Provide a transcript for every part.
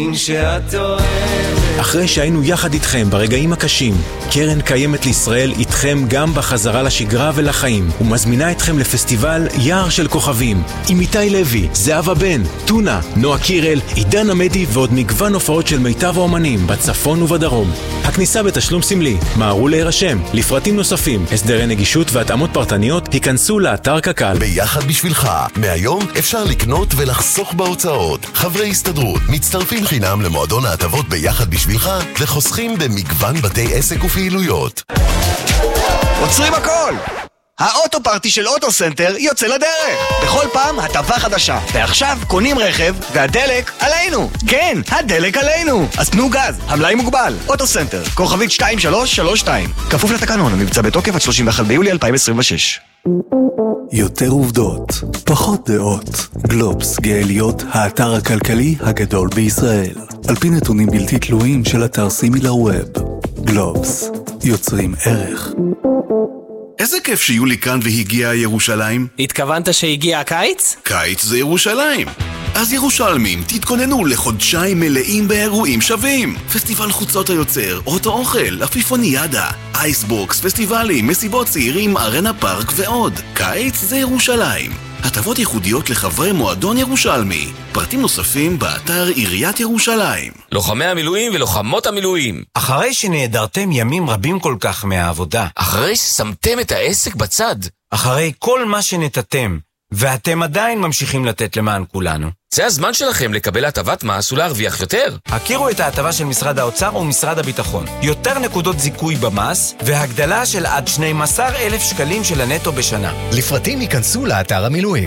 אחרי שהיינו יחד איתכם ברגעים הקשים, קרן קיימת לישראל איתכם גם בחזרה לשגרה ולחיים, ומזמינה אתכם לפסטיבל יער של כוכבים, עם איתי לוי, זהבה בן, טונה, נועה קירל, עידן עמדי ועוד מגוון הופעות של מיטב האומנים בצפון ובדרום. הכניסה בתשלום סמלי, מהרו להירשם. לפרטים נוספים, הסדרי נגישות והתאמות פרטניות, היכנסו לאתר קק"ל. ביחד בשבילך, מהיום אפשר לקנות ולחסוך בהוצאות. חברי הסתדרות מצטרפים חינם למועדון ההטבות ביחד בשבילך וחוסכים במגוון בתי עסק ופעילויות. עוצרים הכל! האוטו פארטי של אוטו סנטר יוצא לדרך. בכל פעם הטבה חדשה. ועכשיו קונים רכב והדלק עלינו. כן, הדלק עלינו. אז תנו גז, המלאי מוגבל. אוטו סנטר, כוכבית 2332. כפוף לתקנון, המבצע בתוקף עד 31 ביולי 2026. יותר עובדות, פחות דעות. גלובס גאליות, האתר הכלכלי הגדול בישראל. על פי נתונים בלתי תלויים של אתר סימילר ווב. גלובס, יוצרים ערך. איזה כיף שיולי כאן והגיעה ירושלים. התכוונת שהגיע הקיץ? קיץ זה ירושלים. אז ירושלמים, תתכוננו לחודשיים מלאים באירועים שווים. פסטיבל חוצות היוצר, אוטו אוכל, אפיפוניאדה, אייסבוקס, פסטיבלים, מסיבות צעירים, ארנה פארק ועוד. קיץ זה ירושלים. הטבות ייחודיות לחברי מועדון ירושלמי. פרטים נוספים באתר עיריית ירושלים. לוחמי המילואים ולוחמות המילואים, אחרי שנעדרתם ימים רבים כל כך מהעבודה, אחרי ששמתם את העסק בצד, אחרי כל מה שנתתם, ואתם עדיין ממשיכים לתת למען כולנו, זה הזמן שלכם לקבל הטבת מס ולהרוויח יותר. הכירו את ההטבה של משרד האוצר ומשרד הביטחון. יותר נקודות זיכוי במס, והגדלה של עד 12,000 שקלים של הנטו בשנה. לפרטים ייכנסו לאתר המילואים.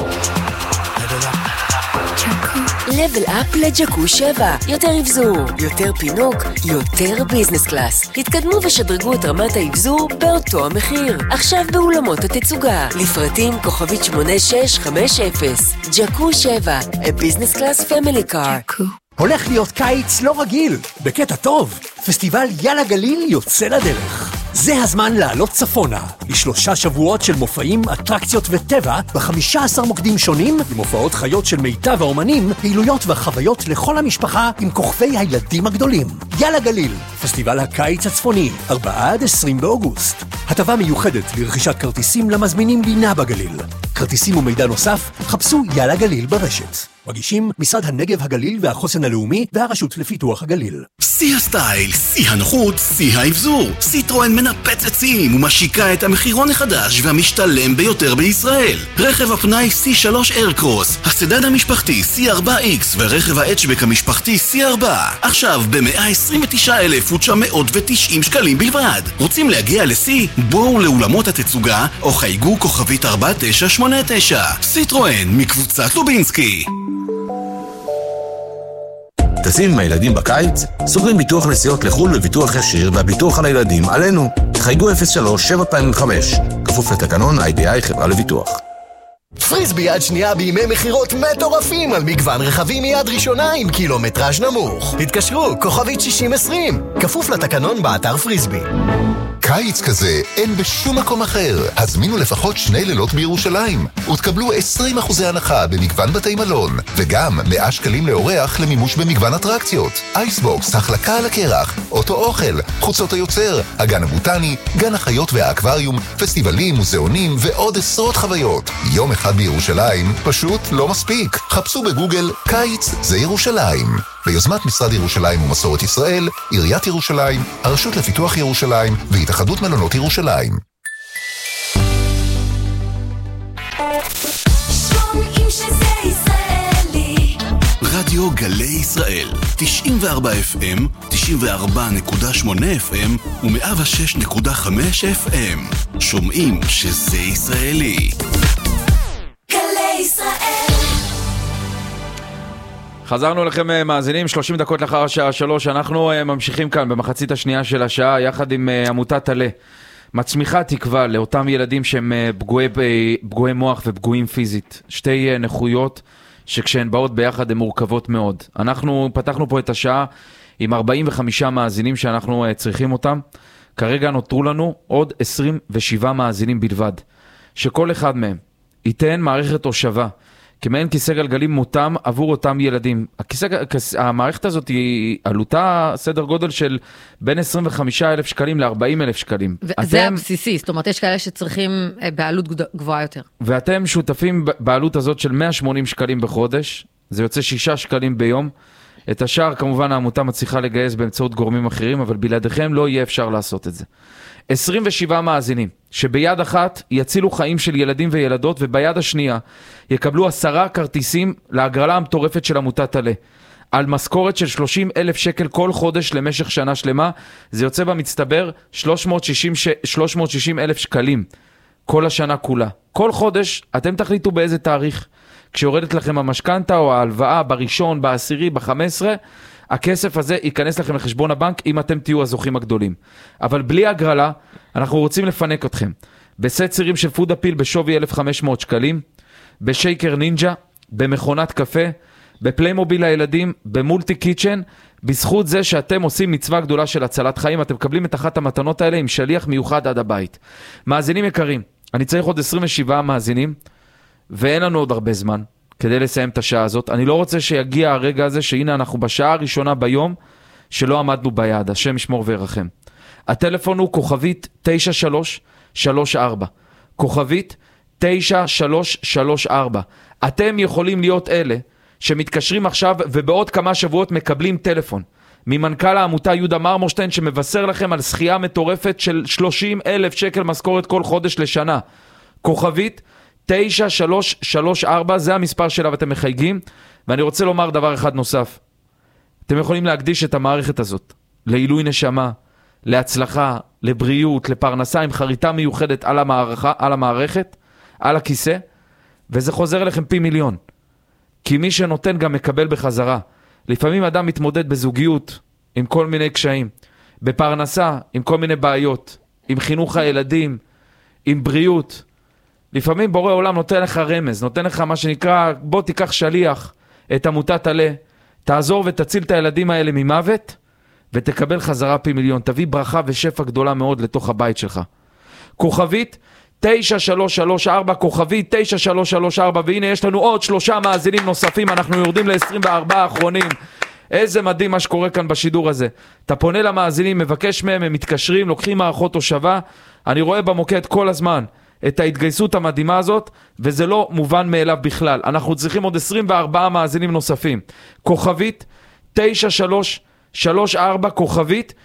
לבל אפ לג'קו 7. יותר אבזור, יותר פינוק, יותר ביזנס קלאס. התקדמו ושדרגו את רמת האבזור באותו המחיר. עכשיו באולמות התצוגה. לפרטים כוכבית 8650. ג'קו 7, a business class family car. הולך להיות קיץ לא רגיל, בקטע טוב. פסטיבל יאללה גליל יוצא לדרך. זה הזמן לעלות צפונה, ל3 שבועות של מופעים, אטרקציות וטבע, ב15 מוקדים שונים, עם הופעות חיות של מיטב האומנים, פעילויות וחוויות לכל המשפחה עם כוכבי הילדים הגדולים. יאללה גליל, פסטיבל הקיץ הצפוני, 4-20 באוגוסט. הטבה מיוחדת לרכישת כרטיסים למזמינים לינה בגליל. כרטיסים ומידע נוסף, חפשו יאללה גליל ברשת. מגישים משרד הנגב הגליל והחוסן הלאומי והרשות לפיתוח הגליל. שיא הסטייל, שיא הנוחות, שיא האבזור. סיטרואן מנפצת שיאים ומשיקה את המחירון החדש והמשתלם ביותר בישראל. רכב הפנאי C3 איירקרוס, הסדן המשפחתי C4X ורכב ההטשבק המשפחתי C4. עכשיו ב-129,990 שקלים בלבד. רוצים להגיע לשיא? בואו לאולמות התצוגה או חייגו כוכבית 4989. סיטרואן מקבוצת לובינסקי. טסים עם הילדים בקיץ? סוגרים ביטוח נסיעות לחול בביטוח ישיר והביטוח על הילדים עלינו. חייגו 03-725. כפוף לתקנון IDI חברה לביטוח. פריסבי יד שנייה בימי מחירות מטורפים על מגוון רכבים מיד ראשונה עם קילומטראז' נמוך. התקשרו, כוכבית 6020. כפוף לתקנון באתר פריסבי. קיץ כזה אין בשום מקום אחר. הזמינו לפחות 2 לילות בירושלים ותקבלו 20% הנחה במגוון בתי מלון וגם 100 שקלים לאורח למימוש במגוון אטרקציות. אייסבוקס, החלקה על הקרח, אוטו אוכל, חוצות היוצר, הגן הבוטני, גן החיות והאקווריום, פסטיבלים, מוזיאונים ועוד עשרות חוויות. יום אחד בירושלים פשוט לא מספיק. חפשו בגוגל קיץ זה ירושלים. ביוזמת משרד ירושלים ומסורת ישראל, עיריית ירושלים, הרשות לפיתוח ירושלים והתאחדות מלונות ירושלים. שומעים שזה ישראלי. רדיו גלי ישראל, 94 FM, 94.8 FM ו106.5 FM. שומעים שזה ישראלי. גלי ישראל. חזרנו לכם מאזינים, 30 דקות לאחר השעה 3, אנחנו ממשיכים כאן במחצית השנייה של השעה, יחד עם עמותת עלה. מצמיחה תקווה לאותם ילדים שהם פגועי מוח ופגועים פיזית. שתי נכויות שכשהן באות ביחד הן מורכבות מאוד. אנחנו פתחנו פה את השעה עם 45 מאזינים שאנחנו צריכים אותם. כרגע נותרו לנו עוד 27 מאזינים בלבד. שכל אחד מהם ייתן מערכת הושבה, כמעין כיסא גלגלים מותאם עבור אותם ילדים. המערכת הזאת היא עלותה סדר גודל של בין 25,000 שקלים ל-40,000 שקלים. זה הבסיסי, זאת אומרת, יש כאלה שצריכים בעלות גבוהה יותר. ואתם שותפים בעלות הזאת של 180 שקלים בחודש, זה יוצא 6 שקלים ביום. את השאר כמובן העמותה מצליחה לגייס באמצעות גורמים אחרים, אבל בלעדיכם לא יהיה אפשר לעשות את זה. 27 מאזינים, שביד אחת יצילו חיים של ילדים וילדות, וביד השנייה יקבלו 10 כרטיסים להגרלה המטורפת של עמותת עלה. על משכורת של 30,000 שקל כל חודש למשך שנה שלמה, זה יוצא במצטבר 360,000 שקלים כל השנה כולה. כל חודש אתם תחליטו באיזה תאריך. כשיורדת לכם המשכנתה או ההלוואה בראשון, בעשירי, ב-15, הכסף הזה ייכנס לכם לחשבון הבנק אם אתם תהיו הזוכים הגדולים. אבל בלי הגרלה, אנחנו רוצים לפנק אתכם. בסט סירים של פוד אפיל בשווי 1,500 שקלים, בשייקר נינג'ה, במכונת קפה, בפליימוביל הילדים, במולטי קיצ'ן, בזכות זה שאתם עושים מצווה גדולה של הצלת חיים, אתם מקבלים את אחת המתנות האלה עם שליח מיוחד עד הבית. מאזינים יקרים, אני צריך עוד 27 מאזינים, ואין לנו עוד הרבה זמן כדי לסיים את השעה הזאת. אני לא רוצה שיגיע הרגע הזה שהנה אנחנו בשעה הראשונה ביום שלא עמדנו ביעד. השם ישמור וירחם. הטלפון הוא כוכבית 9334. כוכבית 9334. אתם יכולים להיות אלה שמתקשרים עכשיו ובעוד כמה שבועות מקבלים טלפון ממנכ"ל העמותה יהודה מרמורשטיין שמבשר לכם על זכייה מטורפת של 30,000 שקל משכורת כל חודש לשנה. כוכבית 9334, זה המספר שלו אתם מחייגים, ואני רוצה לומר דבר אחד נוסף. אתם יכולים להקדיש את המערכת הזאת לעילוי נשמה, להצלחה, לבריאות, לפרנסה עם חריטה מיוחדת על המערכת, על הכיסא, וזה חוזר אליכם פי מיליון. כי מי שנותן גם מקבל בחזרה. לפעמים אדם מתמודד בזוגיות עם כל מיני קשיים, בפרנסה עם כל מיני בעיות, עם חינוך הילדים, עם בריאות. לפעמים בורא עולם נותן לך רמז, נותן לך מה שנקרא, בוא תיקח שליח את עמותת עלה, תעזור ותציל את הילדים האלה ממוות, ותקבל חזרה פי מיליון. תביא ברכה ושפע גדולה מאוד לתוך הבית שלך. כוכבית 9334, כוכבית 9334, והנה יש לנו עוד 3 מאזינים נוספים, אנחנו יורדים ל-24 האחרונים. איזה מדהים מה שקורה כאן בשידור הזה. אתה פונה למאזינים, מבקש מהם, הם מתקשרים, לוקחים מערכות תושבה. אני רואה במוקד כל הזמן את ההתגייסות המדהימה הזאת, וזה לא מובן מאליו בכלל. אנחנו צריכים עוד 24 מאזינים נוספים. כוכבית 9334, כוכבית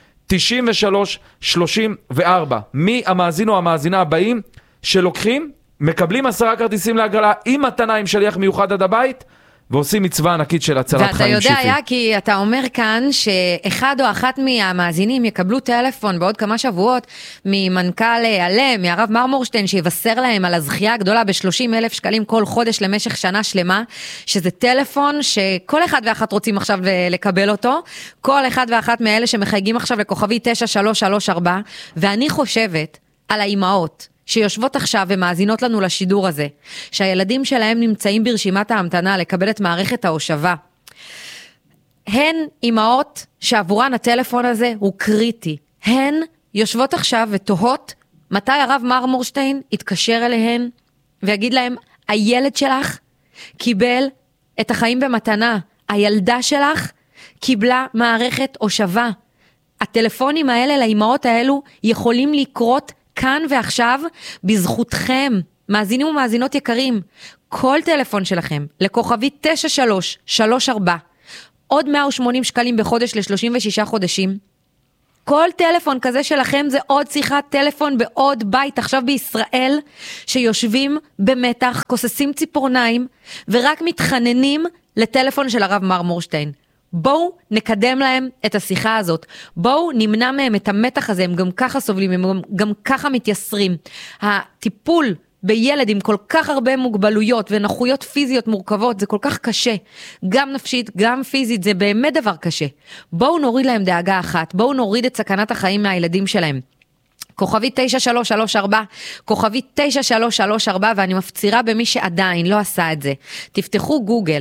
9334. מי המאזין או המאזינה הבאים שלוקחים, מקבלים 10 כרטיסים להגרלה עם מתנה עם שליח מיוחד עד הבית, ועושים מצווה ענקית של הצלת חיים שיפים. ואתה יודע, היה כי אתה אומר כאן שאחד או אחת מהמאזינים יקבלו טלפון בעוד כמה שבועות ממנכ"ל עלה, מהרב מרמורשטיין, שיבשר להם על הזכייה הגדולה ב-30,000 שקלים כל חודש למשך שנה שלמה, שזה טלפון שכל אחד ואחת רוצים עכשיו לקבל אותו, כל אחד ואחת מאלה שמחייגים עכשיו לכוכבי 9334, ואני חושבת על האימהות, שיושבות עכשיו ומאזינות לנו לשידור הזה, שהילדים שלהם נמצאים ברשימת ההמתנה לקבל את מערכת ההושבה. הן אימהות שעבורן הטלפון הזה הוא קריטי. הן יושבות עכשיו ותוהות מתי הרב מרמורשטיין יתקשר אליהן ויגיד להם, הילד שלך קיבל את החיים במתנה, הילדה שלך קיבלה מערכת הושבה. הטלפונים האלה לאימהות האלו יכולים לקרות כאן ועכשיו בזכותכם, מאזינים ומאזינות יקרים. כל טלפון שלכם לכוכבי 9334, עוד 180 שקלים בחודש ל-36 חודשים. כל טלפון כזה שלכם זה עוד שיחת טלפון בעוד בית עכשיו בישראל, שיושבים במתח, כוססים ציפורניים, ורק מתחננים לטלפון של הרב מרמורשטיין. בואו נקדם להם את השיחה הזאת, בואו נמנע מהם את המתח הזה, הם גם ככה סובלים, הם גם ככה מתייסרים. הטיפול בילד עם כל כך הרבה מוגבלויות ונכויות פיזיות מורכבות, זה כל כך קשה, גם נפשית, גם פיזית, זה באמת דבר קשה. בואו נוריד להם דאגה אחת, בואו נוריד את סכנת החיים מהילדים שלהם. כוכבי 9334, כוכבי 9334, ואני מפצירה במי שעדיין לא עשה את זה. תפתחו גוגל,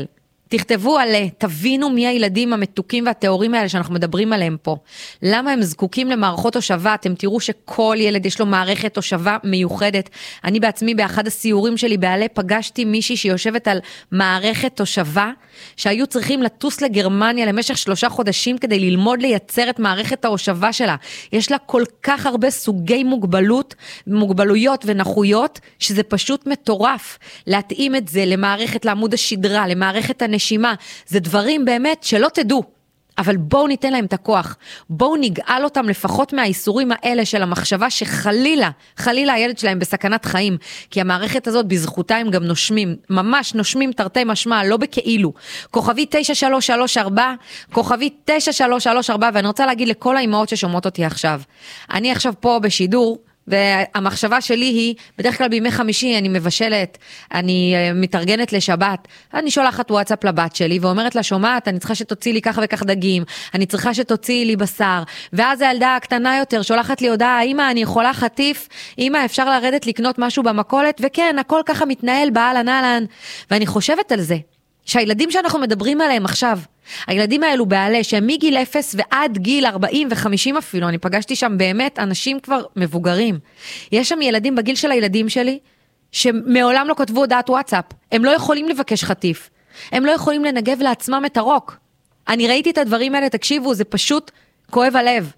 תכתבו עלה, תבינו מי הילדים המתוקים והתיאורים האלה שאנחנו מדברים עליהם פה. למה הם זקוקים למערכות הושבה? אתם תראו שכל ילד יש לו מערכת הושבה מיוחדת. אני בעצמי באחד הסיורים שלי בעלה פגשתי מישהי שיושבת על מערכת הושבה, שהיו צריכים לטוס לגרמניה למשך 3 חודשים כדי ללמוד לייצר את מערכת ההושבה שלה. יש לה כל כך הרבה סוגי מוגבלויות ונחויות, שזה פשוט מטורף. להתאים את זה למערכת לעמוד השדרה, למערכת הנשימה, זה דברים באמת שלא תדעו. אבל בואו ניתן להם את הכוח, בואו נגאל אותם לפחות מהאיסורים האלה של המחשבה שחלילה, חלילה הילד שלהם בסכנת חיים, כי המערכת הזאת בזכותה הם גם נושמים, ממש נושמים תרתי משמע, לא בכאילו. כוכבי 9334, כוכבי 9334, ואני רוצה להגיד לכל האימהות ששומעות אותי עכשיו, אני עכשיו פה בשידור, והמחשבה שלי היא, בדרך כלל בימי חמישי אני מבשלת, אני מתארגנת לשבת, אני שולחת וואטסאפ לבת שלי, ואומרת לה, שומעת, אני צריכה שתוציא לי כך וכך דגים, אני צריכה שתוציא לי בשר, ואז הילדה הקטנה יותר שולחת לי הודעה, אמא, אני יכולה חטיף, אמא, אפשר לרדת לקנות משהו במכולת, וכן, הכל ככה מתנהל באלן אלן, ואני חושבת על זה, שהילדים שאנחנו מדברים עליהם עכשיו, הילדים האלו בעלה שהם מגיל 0 ועד גיל 40 ו50 אפילו, אני פגשתי שם באמת אנשים כבר מבוגרים. יש שם ילדים בגיל של הילדים שלי, שמעולם לא כתבו הודעת וואטסאפ. הם לא יכולים לבקש חטיף. הם לא יכולים לנגב לעצמם את הרוק. אני ראיתי את הדברים האלה, תקשיבו, זה פשוט כואב הלב.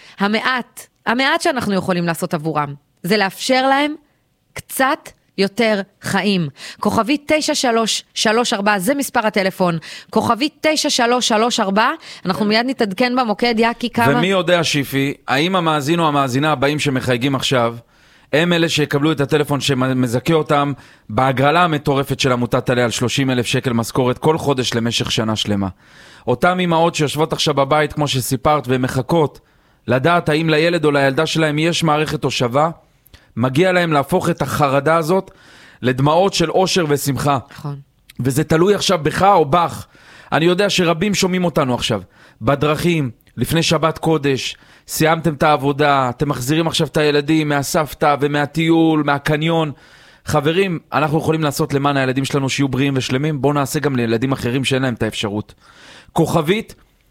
המעט שאנחנו יכולים לעשות עבורם, זה לאפשר להם קצת יותר חיים. כוכבי 9334, זה מספר הטלפון. כוכבי 9334, אנחנו מיד נתעדכן במוקד, יאקי כמה... ומי יודע, שיפי, האם המאזין או המאזינה הבאים שמחייגים עכשיו, הם אלה שיקבלו את הטלפון שמזכה אותם בהגרלה המטורפת של עמותת עלה על 30,000 שקל משכורת כל חודש למשך שנה שלמה. אותם אמהות שיושבות עכשיו בבית, כמו שסיפרת, ומחכות לדעת האם לילד או לילדה שלהם יש מערכת הושבה, מגיע להם להפוך את החרדה הזאת לדמעות של אושר ושמחה. נכון. וזה תלוי עכשיו בך או בך. אני יודע שרבים שומעים אותנו עכשיו. בדרכים, לפני שבת קודש, סיימתם את העבודה, אתם מחזירים עכשיו את הילדים מהסבתא ומהטיול, מהקניון. חברים, אנחנו יכולים לעשות למען הילדים שלנו שיהיו בריאים ושלמים. בואו נעשה גם לילדים אחרים שאין להם את האפשרות. כוכבית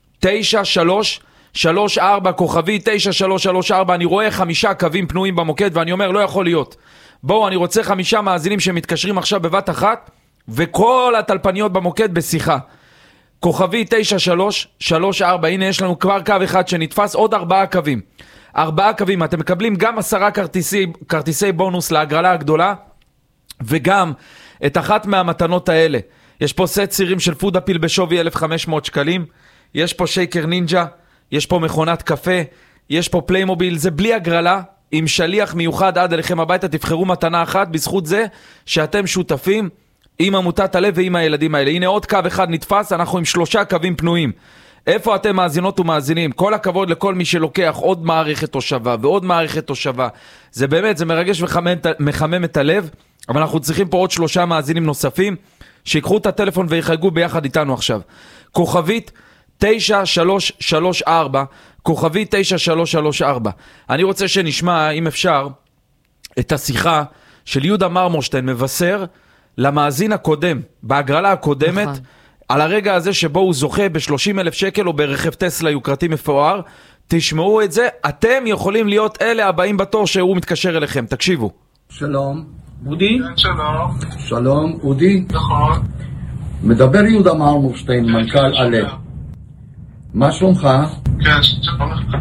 9334, כוכבי 9334, אני רואה 5 קווים פנויים במוקד ואני אומר לא יכול להיות. בואו, אני רוצה 5 מאזינים שמתקשרים עכשיו בבת אחת וכל הטלפניות במוקד בשיחה. כוכבי 9334, הנה יש לנו כבר קו אחד שנתפס, עוד 4 קווים. 4 קווים, אתם מקבלים גם 10 כרטיסי בונוס להגרלה הגדולה וגם את אחת מהמתנות האלה. יש פה סט צירים של פוד אפיל בשווי 1,500 שקלים, יש פה שייקר נינג'ה, יש פה מכונת קפה, יש פה פליימוביל, זה בלי הגרלה, עם שליח מיוחד עד אליכם הביתה, תבחרו מתנה אחת בזכות זה שאתם שותפים עם עמותת עלה ועם הילדים האלה. הנה עוד קו אחד נתפס, אנחנו עם 3 קווים פנויים. איפה אתם מאזינות ומאזינים? כל הכבוד לכל מי שלוקח עוד מערכת תושבה ועוד מערכת תושבה. זה באמת, זה מרגש ומחמם את הלב, אבל אנחנו צריכים פה עוד 3 מאזינים נוספים, שיקחו את הטלפון ויחייגו ביחד איתנו עכשיו. כוכבית 9334, כוכבי 9334. אני רוצה שנשמע, אם אפשר, את השיחה של יהודה מרמורשטיין מבשר למאזין הקודם, בהגרלה הקודמת, נכון. על הרגע הזה שבו הוא זוכה ב-30,000 שקל או ברכב טסלה יוקרתי מפואר. תשמעו את זה, אתם יכולים להיות אלה הבאים בתור שהוא מתקשר אליכם, תקשיבו. שלום, אודי? שלום. שלום, אודי? נכון. מדבר יהודה מרמורשטיין, מנכ"ל עלה. מה שלומך? כן, שלום לך.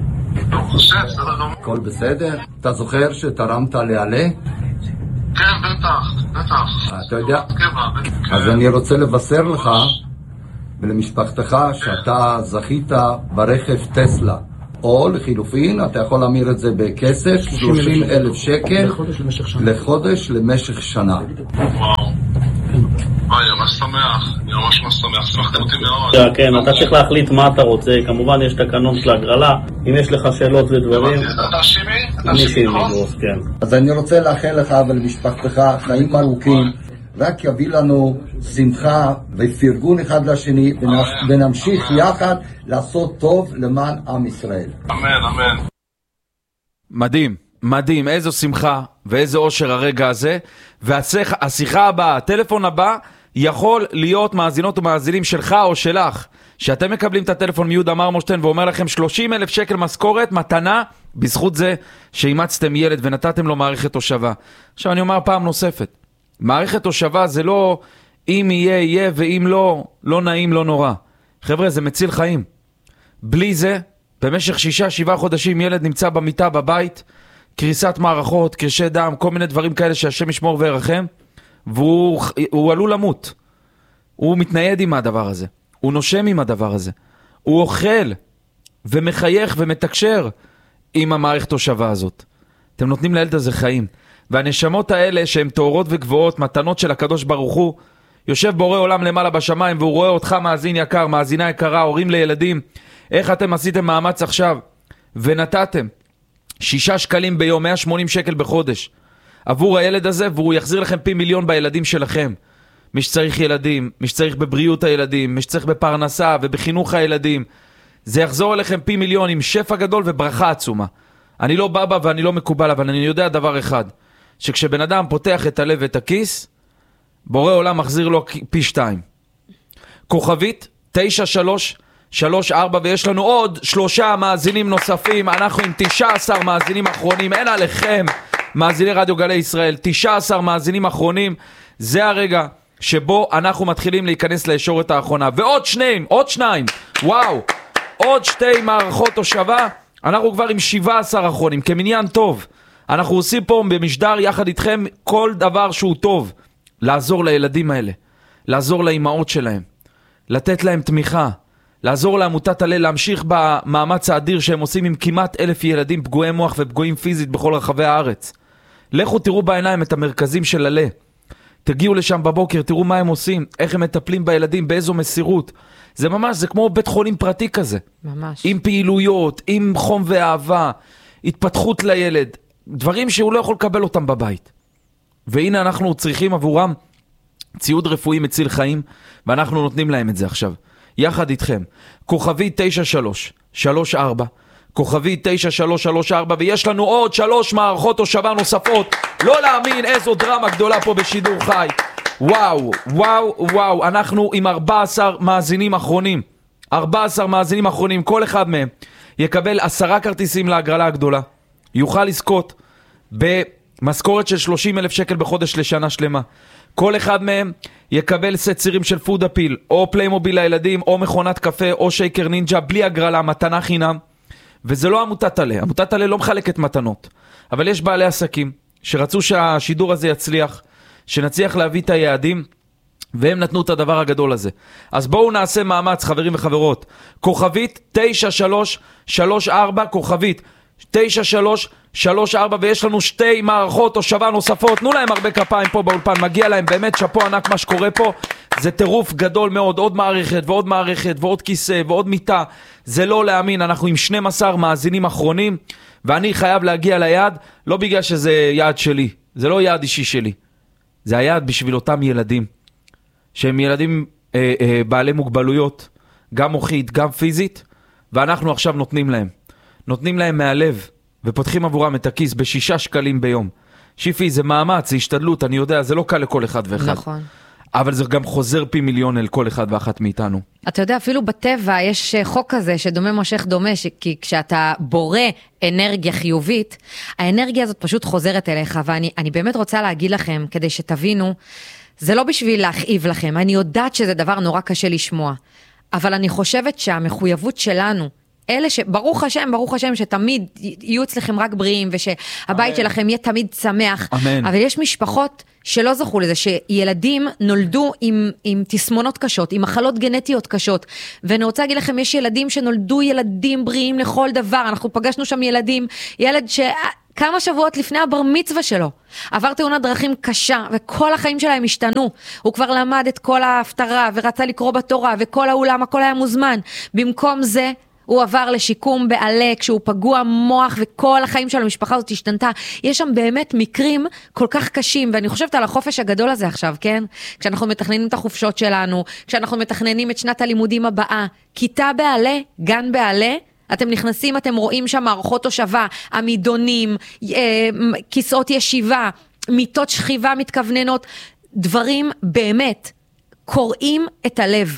הכל בסדר? אתה זוכר שתרמת לעלה? כן, בטח. אתה יודע? אז אני רוצה לבשר לך ולמשפחתך שאתה זכית ברכב טסלה. או לחילופין, אתה יכול להמיר את זה בכסף, 30,000 שקל לחודש למשך שנה. וואו. אני ממש שמח, שמחתם אותי מאוד. כן, אתה צריך להחליט מה אתה רוצה, כמובן יש תקנון של הגרלה, אם יש לך שאלות ודברים... אתה שימי? אני שימי, כן. אז אני רוצה לאחל לך ולמשפחתך חיים ארוכים, רק יביא לנו שמחה ופרגון אחד לשני, ונמשיך יחד לעשות טוב למען עם ישראל. אמן. מדהים. מדהים, איזו שמחה ואיזה אושר הרגע הזה. והשיחה הבאה, הטלפון הבא, יכול להיות מאזינות ומאזינים שלך או שלך, שאתם מקבלים את הטלפון מיהודה מרמורשטיין ואומר לכם 30,000 שקל משכורת, מתנה, בזכות זה שאימצתם ילד ונתתם לו מערכת תושבה. עכשיו אני אומר פעם נוספת, מערכת תושבה זה לא אם יהיה ואם לא, לא נעים, לא נורא. חבר'ה, זה מציל חיים. בלי זה, במשך 6-7 חודשים ילד נמצא במיטה בבית, קריסת מערכות, קרשי דם, כל מיני דברים כאלה שהשם ישמור וירחם, והוא עלול למות. הוא מתנייד עם הדבר הזה. הוא נושם עם הדבר הזה. הוא אוכל ומחייך ומתקשר עם המערכת תושבה הזאת. אתם נותנים לילד הזה חיים. והנשמות האלה שהן תאורות וגבוהות, מתנות של הקדוש ברוך הוא, יושב בורא עולם למעלה בשמיים והוא רואה אותך מאזין יקר, מאזינה יקרה, הורים לילדים. איך אתם עשיתם מאמץ עכשיו ונתתם 6 שקלים ביום, 180 שקל בחודש עבור הילד הזה, והוא יחזיר לכם פי מיליון בילדים שלכם. מי שצריך ילדים, מי שצריך בבריאות הילדים, מי שצריך בפרנסה ובחינוך הילדים, זה יחזור אליכם פי מיליון עם שפע גדול וברכה עצומה. אני לא בבא ואני לא מקובל, אבל אני יודע דבר אחד, שכשבן אדם פותח את הלב ואת הכיס, בורא עולם מחזיר לו פי 2. כוכבית 9334, ויש לנו עוד 3 מאזינים נוספים. אנחנו עם 19 מאזינים אחרונים. אין עליכם מאזיני רדיו גלי ישראל, 19 מאזינים אחרונים. זה הרגע שבו אנחנו מתחילים להיכנס לישורת האחרונה. ועוד 2, וואו, עוד 2 מערכות תושבה. אנחנו כבר עם 17 אחרונים, כמניין טוב. אנחנו עושים פה במשדר יחד איתכם כל דבר שהוא טוב. לעזור לילדים האלה, לעזור לאימהות שלהם, לתת להם תמיכה, לעזור לעמותת הלל להמשיך במאמץ האדיר שהם עושים עם כמעט 1,000 ילדים פגועי מוח ופגועים פיזית בכל רחבי הארץ. לכו תראו בעיניים את המרכזים של הלל. תגיעו לשם בבוקר, תראו מה הם עושים, איך הם מטפלים בילדים, באיזו מסירות. זה ממש, זה כמו בית חולים פרטי כזה. ממש. עם פעילויות, עם חום ואהבה, התפתחות לילד, דברים שהוא לא יכול לקבל אותם בבית. והנה אנחנו צריכים עבורם ציוד רפואי מציל חיים, ואנחנו נותנים להם את זה עכשיו. יחד איתכם. כוכבי 9334, כוכבי 9334, ויש לנו עוד 3 מערכות תושבה נוספות. לא להאמין איזו דרמה גדולה פה בשידור חי. וואו, וואו, וואו. אנחנו עם 14 מאזינים אחרונים. 14 מאזינים אחרונים. כל אחד מהם יקבל 10 כרטיסים להגרלה הגדולה. יוכל לזכות במשכורת של 30,000 שקל בחודש לשנה שלמה. כל אחד מהם יקבל סט צירים של פוד אפיל, או פליימוביל לילדים, או מכונת קפה, או שייקר נינג'ה, בלי הגרלה, מתנה חינם. וזה לא עמותת הלל. עמותת הלל לא מחלקת מתנות. אבל יש בעלי עסקים שרצו שהשידור הזה יצליח, שנצליח להביא את היעדים, והם נתנו את הדבר הגדול הזה. אז בואו נעשה מאמץ, חברים וחברות. כוכבית 9334, כוכבית 9334, ויש לנו 2 מערכות תושבה נוספות. תנו להם הרבה כפיים פה באולפן, מגיע להם באמת שפו ענק מה שקורה פה. זה טירוף גדול מאוד, עוד מערכת ועוד מערכת ועוד כיסא ועוד מיטה. זה לא להאמין, אנחנו עם 12 מאזינים אחרונים, ואני חייב להגיע ליעד, לא בגלל שזה יעד שלי, זה לא יעד אישי שלי, זה היעד בשביל אותם ילדים, שהם ילדים בעלי מוגבלויות, גם מוחית, גם פיזית, ואנחנו עכשיו נותנים להם מהלב, ופותחים עבורם את הכיס ב6 שקלים ביום. שיפי, זה מאמץ, זה השתדלות, אני יודע, זה לא קל לכל אחד ואחד. נכון. אבל זה גם חוזר פי מיליון אל כל אחד ואחת מאיתנו. אתה יודע, אפילו בטבע יש חוק כזה שדומה מושך דומה, כי כשאתה בורא אנרגיה חיובית, האנרגיה הזאת פשוט חוזרת אליך, ואני באמת רוצה להגיד לכם, כדי שתבינו, זה לא בשביל להכאיב לכם, אני יודעת שזה דבר נורא קשה לשמוע, אבל אני חושבת שהמחויבות שלנו, אלה שברוך השם שתמיד יהיו אצלכם רק בריאים, ושהבית שלכם יהיה תמיד שמח, אבל יש משפחות שלא זכו לזה, שילדים נולדו עם תסמונות קשות, עם מחלות גנטיות קשות, ואני רוצה להגיד לכם, יש ילדים שנולדו ילדים בריאים לכל דבר, אנחנו פגשנו שם ילד כמה שבועות לפני הבר מצווה שלו, עבר תאונת דרכים קשה, וכל החיים שלהם השתנו. הוא כבר למד את כל ההפטרה, ורצה לקרוא בתורה, וכל האולם, הכל היה מוזמן. במקום זה, הוא עבר לשיקום בעלה, כשהוא פגוע מוח, וכל החיים של המשפחה הזאת השתנתה. יש שם באמת מקרים כל כך קשים, ואני חושבת על החופש הגדול הזה עכשיו, כן? כשאנחנו מתכננים את החופשות שלנו, כשאנחנו מתכננים את שנת הלימודים הבאה, כיתה בעלה, גן בעלה, אתם נכנסים, אתם רואים שם מערכות תושבה, עמידונים, כיסאות ישיבה, מיטות שכיבה מתכווננות, דברים באמת קוראים את הלב.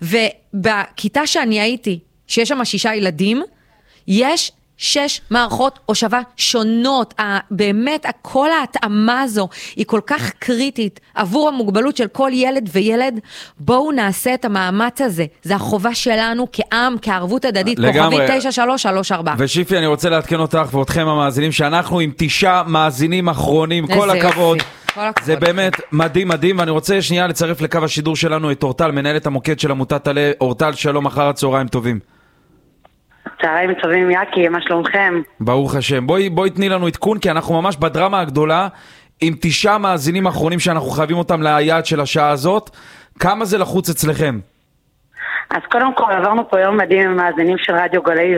ובכיתה שאני הייתי, שיש שם 6 ילדים, יש 6 מערכות הושבה שונות. באמת, כל ההתאמה הזו היא כל כך קריטית עבור המוגבלות של כל ילד וילד. בואו נעשה את המאמץ הזה. זה החובה שלנו כעם, כערבות הדדית. כוכבית 9334. ושיפי, אני רוצה לעדכן אותך ואותכם המאזינים, שאנחנו עם 9 מאזינים אחרונים. כל הכבוד. זה באמת מדהים מדהים, ואני רוצה שנייה לצרף לקו השידור שלנו את אורטל, מנהלת המוקד של עמותת עלה. אורטל, שלום, אחר הצהריים טובים. צהריים טובים, יקי, מה שלומכם? ברוך השם. בואי תני לנו עדכון, כי אנחנו ממש בדרמה הגדולה, עם 9 מאזינים אחרונים שאנחנו חייבים אותם ליעד של השעה הזאת. כמה זה לחוץ אצלכם? אז קודם כל עברנו פה יום מדהים עם מאזינים של רדיו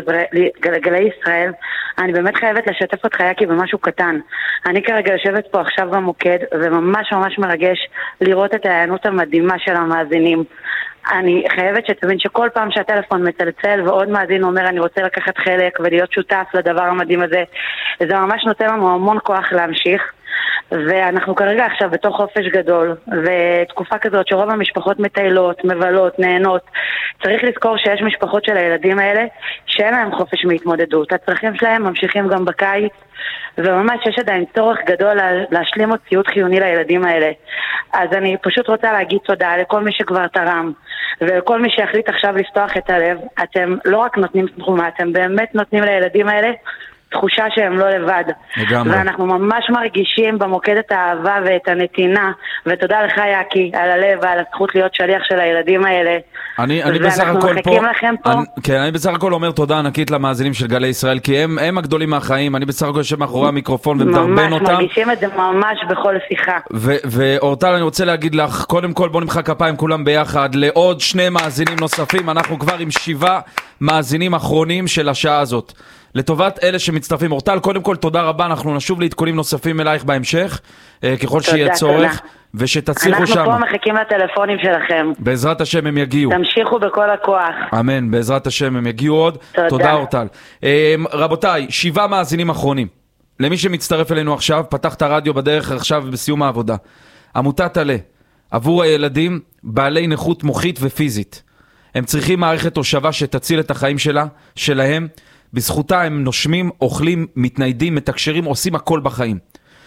גלי ישראל. אני באמת חייבת לשתף אותך, יקי, במשהו קטן. אני כרגע יושבת פה עכשיו במוקד, וממש ממש מרגש לראות את העיינות המדהימה של המאזינים. אני חייבת שתבין שכל פעם שהטלפון מצלצל ועוד מאזין אומר אני רוצה לקחת חלק ולהיות שותף לדבר המדהים הזה, זה ממש נותן לנו המון כוח להמשיך. ואנחנו כרגע עכשיו בתוך חופש גדול, ותקופה כזאת שרוב המשפחות מטיילות, מבלות, נהנות. צריך לזכור שיש משפחות של הילדים האלה שאין להם חופש מהתמודדות. הצרכים שלהם ממשיכים גם בקיץ, וממש יש עדיין צורך גדול להשלים עוד ציוד חיוני לילדים האלה. אז אני פשוט רוצה להגיד תודה לכל מי שכבר תרם, ולכל מי שהחליט עכשיו לפתוח את הלב. אתם לא רק נותנים תחומה, אתם באמת נותנים לילדים האלה תחושה שהם לא לבד. לגמרי. ואנחנו ממש מרגישים במוקד את האהבה ואת הנתינה, ותודה לך יקי על הלב ועל הזכות להיות שליח של הילדים האלה. אני בסך הכל פה, כן, אני בסך הכל אומר תודה ענקית למאזינים של גלי ישראל, כי הם הגדולים מהחיים. אני בסך הכל יושב מאחורי המיקרופון ומדרבן אותם. ממש מרגישים את זה ממש בכל שיחה. ואורטל, אני רוצה להגיד לך, קודם כל בוא נמחא כפיים כולם ביחד לעוד 2 מאזינים נוספים. אנחנו כבר עם 7 מאזינים אחרונים של השעה הזאת. לטובת אלה שמצטרפים. אורטל, קודם כל תודה רבה, אנחנו נשוב להתכונים נוספים אלייך בהמשך, ככל שיהיה צורך, ושתצליחו שם. אנחנו פה מחכים לטלפונים שלכם. בעזרת השם הם יגיעו. תמשיכו בכל הכוח. אמן, בעזרת השם הם יגיעו עוד. תודה אורטל. רבותיי, 7 מאזינים אחרונים. למי שמצטרף אלינו עכשיו, פתח את הרדיו בדרך עכשיו בסיום העבודה. עמותת עלה, עבור הילדים בעלי נכות מוחית ופיזית. הם צריכים מערכת הושבה שתציל את החיים שלהם. בזכותה הם נושמים, אוכלים, מתניידים, מתקשרים, עושים הכל בחיים.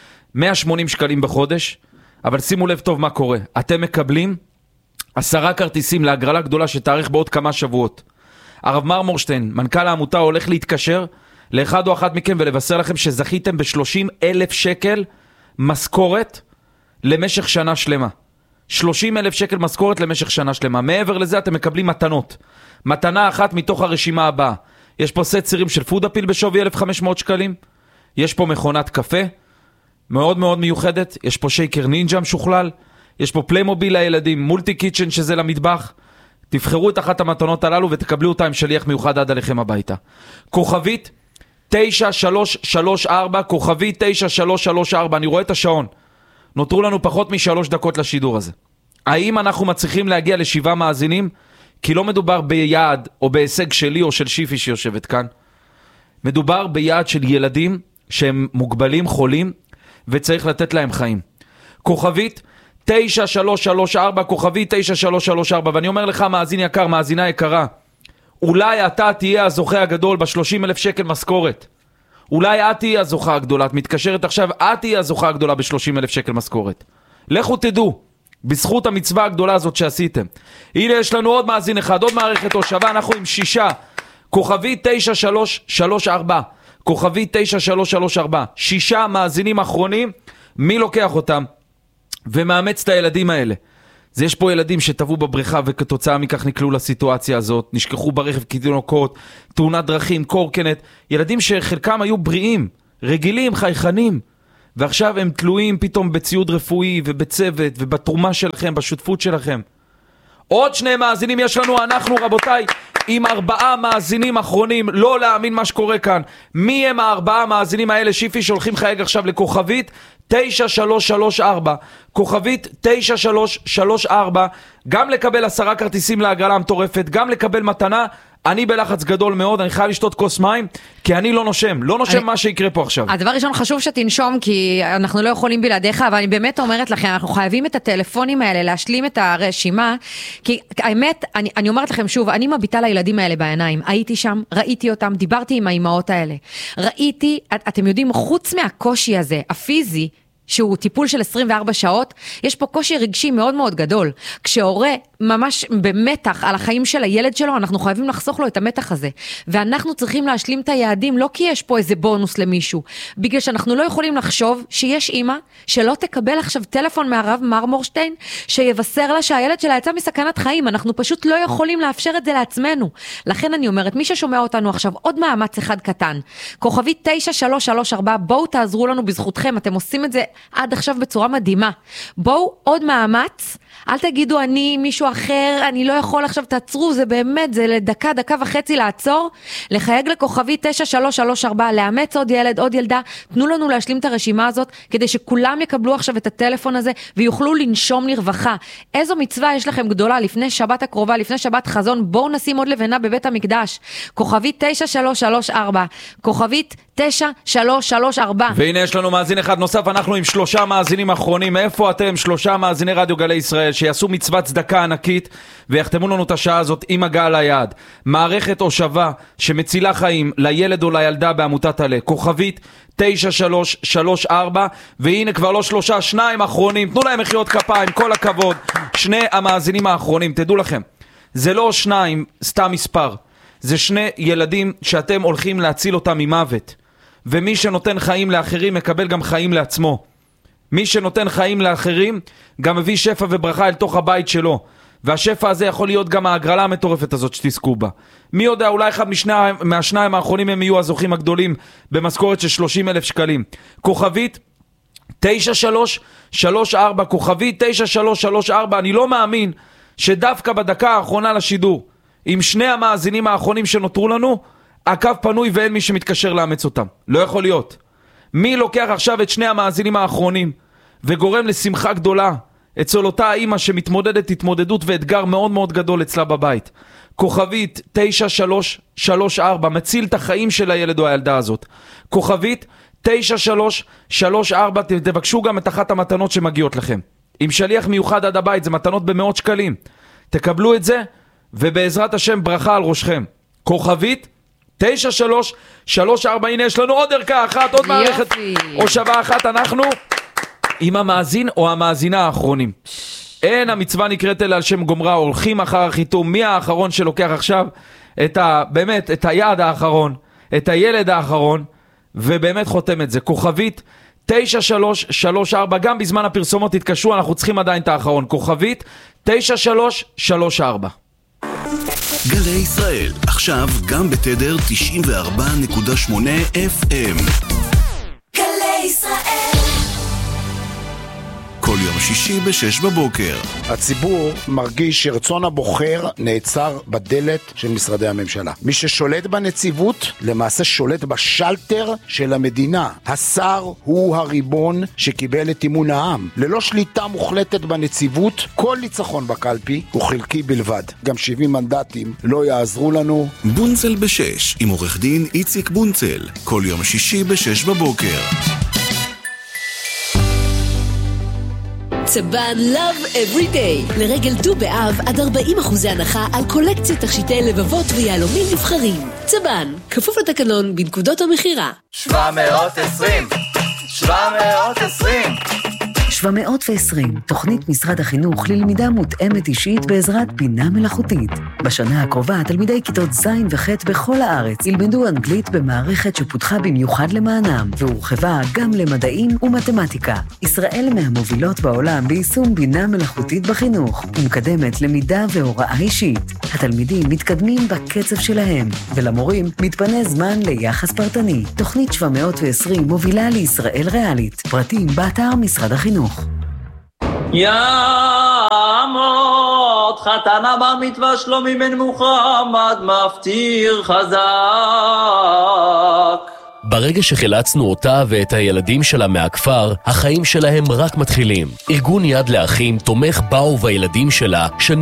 180 שקלים בחודש, אבל שימו לב טוב מה קורה. אתם מקבלים 10 כרטיסים להגרלה גדולה שתאריך בעוד כמה שבועות. הרב מרמורשטיין, מנכ"ל העמותה, הולך להתקשר לאחד או אחת מכם ולבשר לכם שזכיתם ב-30,000 שקל משכורת למשך שנה שלמה. 30,000 שקל משכורת למשך שנה שלמה. מעבר לזה אתם מקבלים מתנות. מתנה אחת מתוך הרשימה הבאה. יש פה סט סירים של פודאפיל בשווי 1,500 שקלים. יש פה מכונת קפה מאוד מאוד מיוחדת. יש פה שייקר נינג'ה משוכלל. יש פה פליימוביל לילדים, מולטי קיצ'ן שזה למטבח. תבחרו את אחת המתנות הללו ותקבלו אותה עם שליח מיוחד עד עליכם הביתה. כוכבית 9334, כוכבית 9334. אני רואה את השעון. נותרו לנו פחות מ3 דקות לשידור הזה. האם אנחנו מצליחים להגיע ל7 מאזינים? כי לא מדובר ביעד או בהישג שלי או של שיפי שיושבת כאן. מדובר ביעד של ילדים שהם מוגבלים, חולים, וצריך לתת להם חיים. כוכבית 9334, כוכבית 9334, ואני אומר לך מאזין יקר, מאזינה יקרה, אולי אתה תהיה הזוכה הגדול ב-30,000 שקל משכורת. אולי את תהיה הזוכה הגדולה, את מתקשרת עכשיו, את תהיה הזוכה הגדולה ב-30,000 שקל משכורת. לכו תדעו. בזכות המצווה הגדולה הזאת שעשיתם. הנה יש לנו עוד מאזין אחד, עוד מערכת הושבה, אנחנו עם 6. כוכבית 9334, כוכבית 9334, 6 מאזינים אחרונים. מי לוקח אותם ומאמץ את הילדים האלה? זה יש פה ילדים שטבעו בבריכה וכתוצאה מכך נקלעו לסיטואציה הזאת, נשכחו ברכב כתינוקות, תאונת דרכים, קורקנט, ילדים שחלקם היו בריאים, רגילים, חייכנים, ועכשיו הם תלויים פתאום בציוד רפואי ובצוות ובתרומה שלכם, בשותפות שלכם. עוד 2 מאזינים יש לנו, אנחנו רבותיי עם 4 מאזינים אחרונים. לא להאמין מה שקורה כאן. מי הם 4 מאזינים האלה? שיפי, שולחים חייג עכשיו לכוכבית 9334, כוכבית 9334, גם לקבל 10 כרטיסים להגרלה המטורפת, גם לקבל מתנה אני בלחץ גדול מאוד, אני חייב לשתות כוס מים, כי אני לא נושם מה שיקרה פה עכשיו. הדבר ראשון חשוב שתנשום, כי אנחנו לא יכולים בלעדיך, אבל אני באמת אומרת לכם, אנחנו חייבים את הטלפונים האלה, להשלים את הרשימה, כי האמת, אני אומרת לכם שוב, אני מביטה לילדים האלה בעיניים, הייתי שם, ראיתי אותם, דיברתי עם האימהות האלה, ראיתי, אתם יודעים, חוץ מהקושי הזה, הפיזי, שהוא טיפול של 24 שעות, יש פה קושי רגשי מאוד מאוד גדול. כשהורה ממש במתח על החיים של הילד שלו, אנחנו חייבים לחסוך לו את המתח הזה. ואנחנו צריכים להשלים את היעדים, לא כי יש פה איזה בונוס למישהו, בגלל שאנחנו לא יכולים לחשוב שיש אימא שלא תקבל עכשיו טלפון מהרב מרמורשטיין, שיבשר לה שהילד שלה יצא מסכנת חיים. אנחנו פשוט לא יכולים לאפשר את זה לעצמנו. לכן אני אומרת, מי ששומע אותנו עכשיו, עוד מאמץ אחד קטן. כוכבי 9334, בואו תעזרו לנו בזכותכם, אתם עושים את זה עד עכשיו בצורה מדהימה. בואו עוד מאמץ, אל תגידו אני מישהו אחר, אני לא יכול עכשיו, תעצרו, זה באמת, זה לדקה, דקה וחצי לעצור, לחייג לכוכבי 9334, לאמץ עוד ילד, עוד ילדה, תנו לנו להשלים את הרשימה הזאת, כדי שכולם יקבלו עכשיו את הטלפון הזה, ויוכלו לנשום לרווחה. איזו מצווה יש לכם גדולה, לפני שבת הקרובה, לפני שבת חזון, בואו נשים עוד לבנה בבית המקדש. כוכבי 9334, כוכבית 9334. והנה יש לנו מאזין אחד נוסף, אנחנו עם 3 מאזינים אחרונים. איפה אתם? 3 מאזיני רדיו גלי ישראל שיעשו מצוות צדקה ענקית ויחתמו לנו את השעה הזאת עם הגעה ליעד. מערכת הושבה שמצילה חיים לילד או לילדה בעמותת עלה. כוכבית 9334, והנה כבר לא 3, 2 אחרונים. תנו להם מחיאות כפיים, כל הכבוד. 2 המאזינים האחרונים, תדעו לכם, זה לא 2 סתם מספר, זה 2 ילדים שאתם הולכים להציל אותם ממוות. ומי שנותן חיים לאחרים מקבל גם חיים לעצמו. מי שנותן חיים לאחרים גם מביא שפע וברכה אל תוך הבית שלו. והשפע הזה יכול להיות גם ההגרלה המטורפת הזאת שתזכו בה. מי יודע, אולי אחד מהשניים האחרונים הם יהיו הזוכים הגדולים במשכורת של 30,000 שקלים. כוכבית 9334, כוכבית 9334, אני לא מאמין שדווקא בדקה האחרונה לשידור, עם 2 המאזינים האחרונים שנותרו לנו, הקו פנוי ואין מי שמתקשר לאמץ אותם. לא יכול להיות. מי לוקח עכשיו את 2 המאזינים האחרונים וגורם לשמחה גדולה אצל אותה האמא שמתמודדת התמודדות ואתגר מאוד מאוד גדול אצלה בבית? כוכבית 9334, מציל את החיים של הילד או הילדה הזאת. כוכבית 9334, תבקשו גם את אחת המתנות שמגיעות לכם. עם שליח מיוחד עד הבית, זה מתנות במאות שקלים. תקבלו את זה ובעזרת השם ברכה על ראשכם. כוכבית 9334, הנה יש לנו עוד ערכה אחת, עוד מערכת או שווה אחת, אנחנו עם המאזין או המאזינה האחרונים. אין המצווה נקראת אלא על שם גומרה, הולכים אחר החיתום. מי האחרון שלוקח עכשיו באמת את היעד האחרון, את הילד האחרון, ובאמת חותם את זה? כוכבית 9334, גם בזמן הפרסומות תתקשרו, אנחנו צריכים עדיין את האחרון. כוכבית 9334. גלי ישראל, עכשיו גם בתדר 94.8 FM. גלי ישראל. כל יום שישי ב-6 בבוקר. הציבור מרגיש שרצון הבוחר נעצר בדלת של משרדי הממשלה. מי ששולט בנציבות למעשה שולט בשלטר של המדינה. השר הוא הריבון שקיבל את אמון העם. ללא שליטה מוחלטת בנציבות, כל ניצחון בקלפי הוא חלקי בלבד. גם 70 מנדטים לא יעזרו לנו. בונצל ב-6 עם עורך דין איציק בונצל. כל יום שישי ב-6 בבוקר. צבן Love Every Day. לרגל ט"ו באב עד 40% הנחה על קולקציית תכשיטי לבבות ויהלומים נבחרים. צבן, כפוף לתקנון בנקודות המחירה. 720 720, תוכנית משרד החינוך ללמידה מותאמת אישית בעזרת בינה מלאכותית. בשנה הקרובה תלמידי כיתות ז' וח' בכל הארץ ילמדו אנגלית במערכת שפותחה במיוחד למענם, והורחבה גם למדעים ומתמטיקה. ישראל מהמובילות בעולם ביישום בינה מלאכותית בחינוך, ומקדמת למידה והוראה אישית. התלמידים מתקדמים בקצב שלהם, ולמורים מתפנה זמן ליחס פרטני. תוכנית 720 מובילה לישראל ריאלית. פרטים באתר משרד החינוך. יעמוד חתנה במצווה שלומי בן מוחמד מפטיר חזק. ברגע שחילצנו אותה ואת הילדים שלה מהכפר, החיים שלהם רק מתחילים. ארגון יד לאחים תומך בה ובילדים שלה